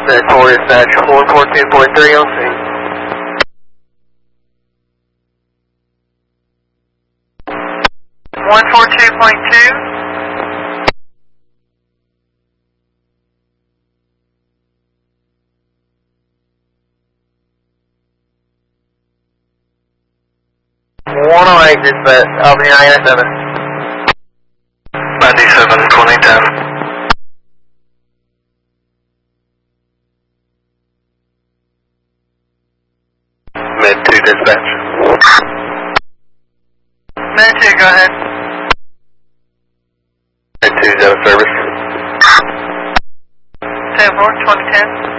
Med 4 dispatch, 142.3 on scene. One 42.2. One on 8 dispatch, Albany 97. 97, 2010. Med 2 dispatch. Med 2, go ahead. Med 2's out of service. 10-4, 2010.